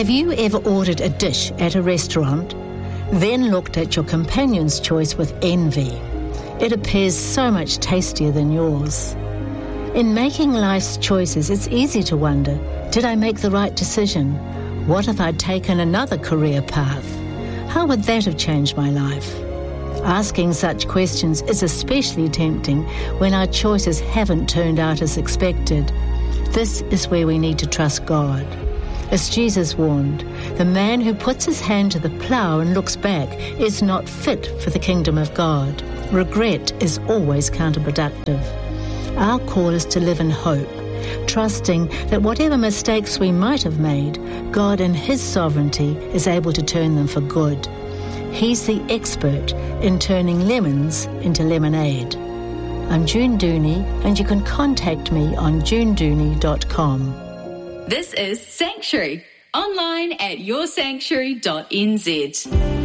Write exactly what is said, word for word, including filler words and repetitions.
Have you ever ordered a dish at a restaurant, then looked at your companion's choice with envy? It appears so much tastier than yours. In making life's choices, it's easy to wonder, did I make the right decision? What if I'd taken another career path? How would that have changed my life? Asking such questions is especially tempting when our choices haven't turned out as expected. This is where we need to trust God. As Jesus warned, the man who puts his hand to the plough and looks back is not fit for the kingdom of God. Regret is always counterproductive. Our call is to live in hope, trusting that whatever mistakes we might have made, God in His sovereignty is able to turn them for good. He's the expert in turning lemons into lemonade. I'm June Dooney, and you can contact me on june dooney dot com. This is Sanctuary, online at your sanctuary dot n z.